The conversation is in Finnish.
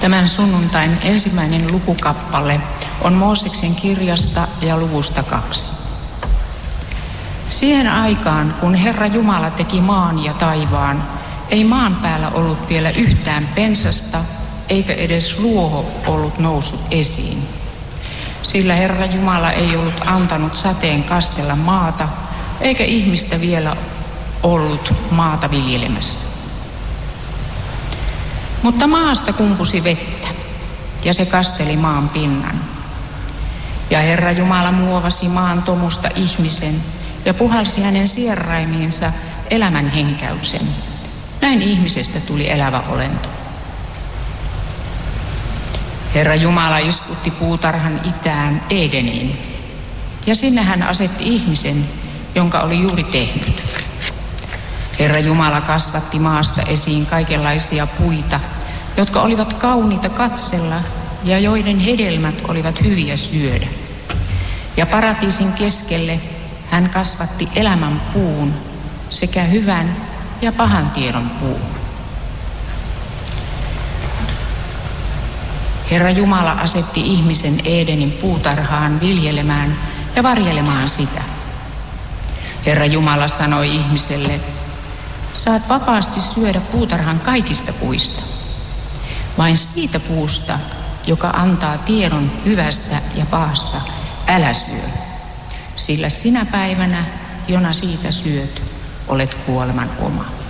Tämän sunnuntain ensimmäinen lukukappale on Mooseksen kirjasta ja luvusta 2. Siihen aikaan, kun Herra Jumala teki maan ja taivaan, ei maan päällä ollut vielä yhtään pensasta, eikä edes ruoho ollut noussut esiin. Sillä Herra Jumala ei ollut antanut sateen kastella maata, eikä ihmistä vielä ollut maata viljelemässä. Mutta maasta kumpusi vettä, ja se kasteli maan pinnan. Ja Herra Jumala muovasi maan tomusta ihmisen, ja puhalsi hänen sieraimiinsa elämän henkäyksen. Näin ihmisestä tuli elävä olento. Herra Jumala istutti puutarhan itään Edeniin, ja sinne hän asetti ihmisen, jonka oli juuri tehnyt. Herra Jumala kasvatti maasta esiin kaikenlaisia puita, jotka olivat kauniita katsella ja joiden hedelmät olivat hyviä syödä. Ja paratiisin keskelle hän kasvatti elämän puun sekä hyvän ja pahan tiedon puun. Herra Jumala asetti ihmisen Edenin puutarhaan viljelemään ja varjelemaan sitä. Herra Jumala sanoi ihmiselle, saat vapaasti syödä puutarhan kaikista puista. Vain siitä puusta, joka antaa tiedon hyvästä ja pahasta, älä syö. Sillä sinä päivänä, jona siitä syöt, olet kuoleman oma.